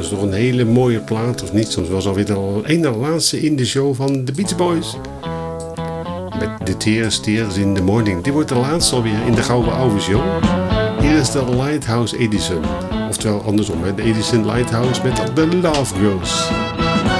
is toch een hele mooie plaat, of niet? Soms was alweer de ene laatste in de show van The Beach Boys. Met The Tears in the Morning. Die wordt de laatste alweer in de gouden oude show. Hier is de Lighthouse Edison. Oftewel andersom, de Edison Lighthouse met The Love Grows.